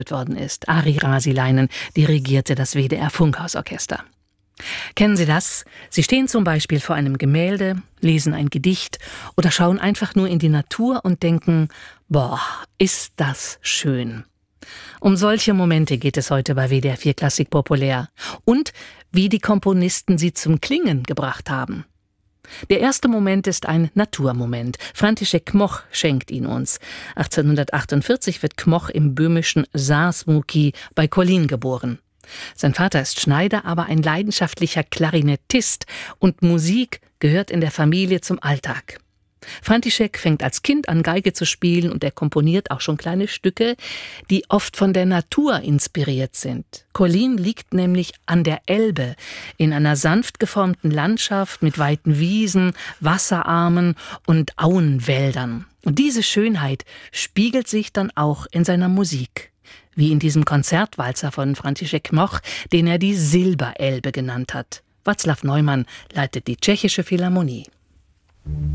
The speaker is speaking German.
worden ist. Ari Rasilainen dirigierte das WDR-Funkhausorchester. Kennen Sie das? Sie stehen zum Beispiel vor einem Gemälde, lesen ein Gedicht oder schauen einfach nur in die Natur und denken, boah, ist das schön. Um solche Momente geht es heute bei WDR 4 Klassik populär. Und wie die Komponisten sie zum Klingen gebracht haben. Der erste Moment ist ein Naturmoment. František Kmoch schenkt ihn uns. 1848 wird Kmoch im böhmischen Zársmuky bei Kolín geboren. Sein Vater ist Schneider, aber ein leidenschaftlicher Klarinettist und Musik gehört in der Familie zum Alltag. František fängt als Kind an, Geige zu spielen und er komponiert auch schon kleine Stücke, die oft von der Natur inspiriert sind. Kolín liegt nämlich an der Elbe, in einer sanft geformten Landschaft mit weiten Wiesen, Wasserarmen und Auenwäldern. Und diese Schönheit spiegelt sich dann auch in seiner Musik. Wie in diesem Konzertwalzer von František Kmoch, den er die Silberelbe genannt hat. Václav Neumann leitet die Tschechische Philharmonie.